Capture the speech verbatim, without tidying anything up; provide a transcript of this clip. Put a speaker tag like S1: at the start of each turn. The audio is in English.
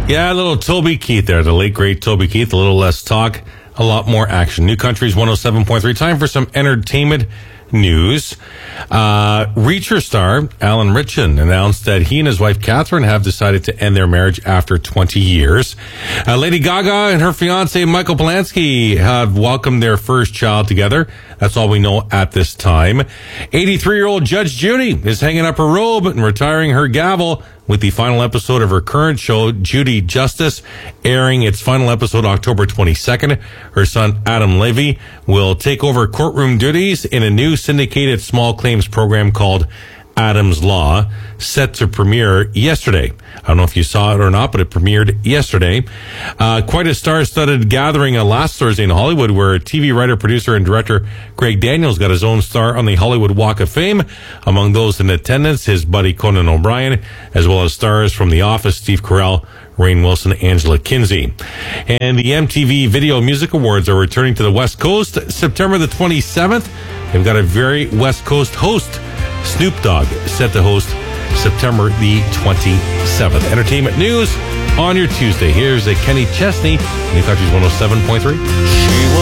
S1: Yeah, a little Toby Keith there, the late, great Toby Keith. A little less talk, a lot more action. New Country's one oh seven point three. Time for some entertainment news. Uh, Reacher star Alan Ritchson announced that he and his wife Catherine have decided to end their marriage after twenty years. Uh, Lady Gaga and her fiancé Michael Polanski have welcomed their first child together. That's all we know at this time. eighty-three-year-old Judge Judy is hanging up her robe and retiring her gavel with the final episode of her current show, Judy Justice, airing its final episode October twenty-second. Her son, Adam Levy, will take over courtroom duties in a new syndicated small claims program called Adam's Law, set to premiere yesterday. I don't know if you saw it or not, but it premiered yesterday. Uh, quite a star-studded gathering uh, last Thursday in Hollywood, where T V writer, producer, and director Greg Daniels got his own star on the Hollywood Walk of Fame. Among those in attendance, his buddy Conan O'Brien, as well as stars from The Office, Steve Carell, Rainn Wilson, Angela Kinsey. And the M T V Video Music Awards are returning to the West Coast September the twenty-seventh. They've got a very West Coast host, Snoop Dogg, set to host September the twenty-seventh. Entertainment news on your Tuesday. Here's a Kenny Chesney, New Country's one oh seven point three. She